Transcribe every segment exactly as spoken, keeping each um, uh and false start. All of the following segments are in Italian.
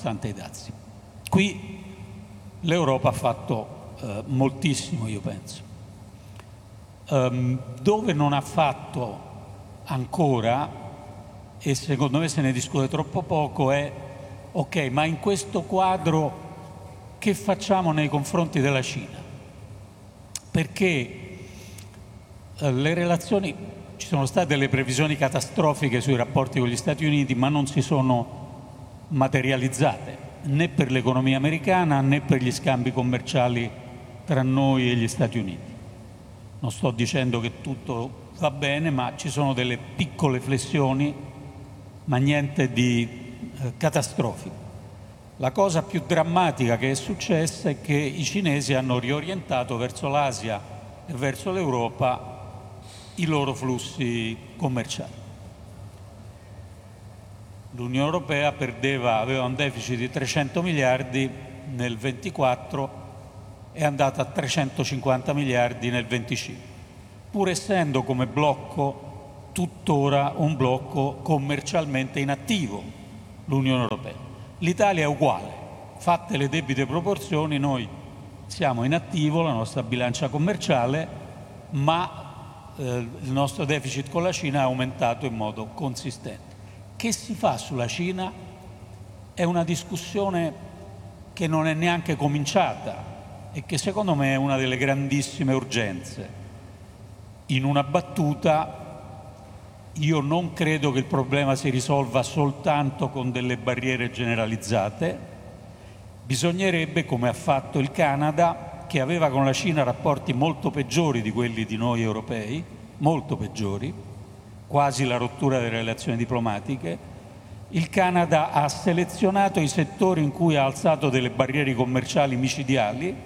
nonostante i dazi. Qui l'Europa ha fatto eh, moltissimo, io penso. Um, dove non ha fatto ancora, e secondo me se ne discute troppo poco, è ok, ma in questo quadro che facciamo nei confronti della Cina? Perché eh, le relazioni, ci sono state delle previsioni catastrofiche sui rapporti con gli Stati Uniti, ma non si sono materializzate né per l'economia americana né per gli scambi commerciali tra noi e gli Stati Uniti. Non sto dicendo che tutto va bene, ma ci sono delle piccole flessioni, ma niente di eh, catastrofico. La cosa più drammatica che è successa è che i cinesi hanno riorientato verso l'Asia e verso l'Europa i loro flussi commerciali. L'Unione Europea perdeva, aveva un deficit di trecento miliardi nel ventiquattro, è andata a trecentocinquanta miliardi nel venticinque, pur essendo come blocco tuttora un blocco commercialmente inattivo l'Unione Europea. L'Italia è uguale, fatte le debite proporzioni, noi siamo in attivo, la nostra bilancia commerciale, ma eh, il nostro deficit con la Cina è aumentato in modo consistente. Che si fa sulla Cina? È una discussione che non è neanche cominciata e che secondo me è una delle grandissime urgenze. In una battuta, io non credo che il problema si risolva soltanto con delle barriere generalizzate. Bisognerebbe, come ha fatto il Canada, che aveva con la Cina rapporti molto peggiori di quelli di noi europei, molto peggiori, quasi la rottura delle relazioni diplomatiche, il Canada ha selezionato i settori in cui ha alzato delle barriere commerciali micidiali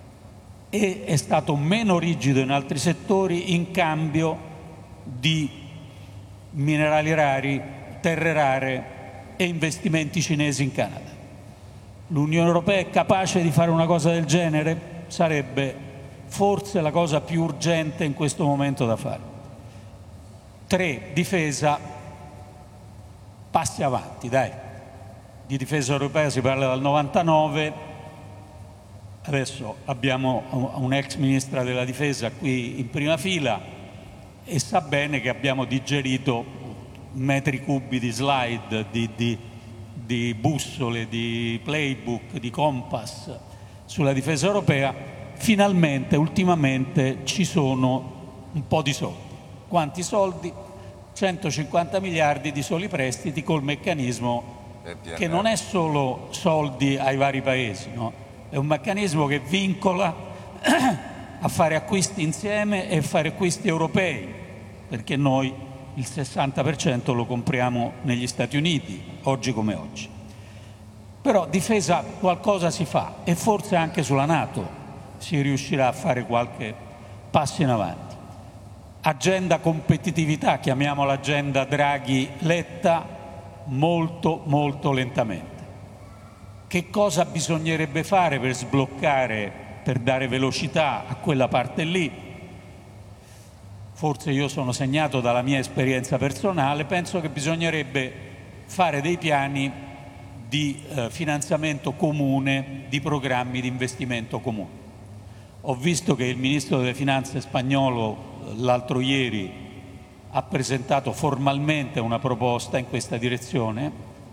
e è stato meno rigido in altri settori in cambio di minerali rari, terre rare e investimenti cinesi in Canada. L'Unione Europea è capace di fare una cosa del genere? Sarebbe forse la cosa più urgente in questo momento da fare. Tre, difesa, passi avanti, dai. Di difesa europea si parla dal novantanove, adesso abbiamo un ex ministra della difesa qui in prima fila e sa bene che abbiamo digerito metri cubi di slide, di, di, di bussole, di playbook, di compass sulla difesa europea. Finalmente, ultimamente, ci sono un po' di soldi. Quanti soldi? centocinquanta miliardi di soli prestiti col meccanismo che non è solo soldi ai vari paesi, no? È un meccanismo che vincola a fare acquisti insieme e fare acquisti europei, perché noi il sessanta per cento lo compriamo negli Stati Uniti, oggi come oggi. Però difesa qualcosa si fa e forse anche sulla NATO si riuscirà a fare qualche passo in avanti. Agenda competitività, chiamiamola agenda Draghi-Letta, molto molto lentamente. Che cosa bisognerebbe fare per sbloccare, per dare velocità a quella parte lì? Forse io sono segnato dalla mia esperienza personale, penso che bisognerebbe fare dei piani di eh, finanziamento comune, di programmi di investimento comune. Ho visto che il ministro delle finanze spagnolo l'altro ieri ha presentato formalmente una proposta in questa direzione.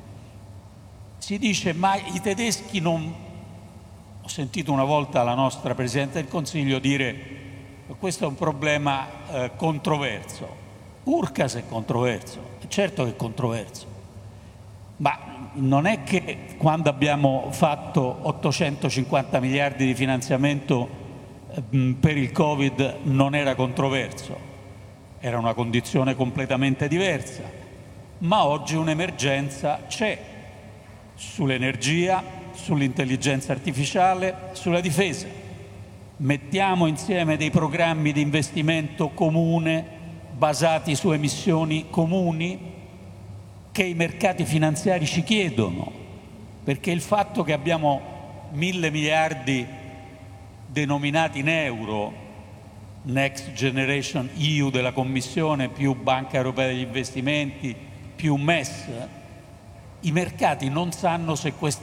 Si dice, ma i tedeschi non... Ho sentito una volta la nostra Presidente del Consiglio dire questo è un problema eh, controverso. Urcas è controverso, certo che è controverso, ma non è che quando abbiamo fatto ottocentocinquanta miliardi di finanziamento per il Covid non era controverso, era una condizione completamente diversa, ma oggi un'emergenza c'è sull'energia, sull'intelligenza artificiale, sulla difesa. Mettiamo insieme dei programmi di investimento comune basati su emissioni comuni che i mercati finanziari ci chiedono, perché il fatto che abbiamo mille miliardi denominati in euro, Next Generation E U della Commissione, più Banca Europea degli Investimenti, più M E S, i mercati non sanno se questa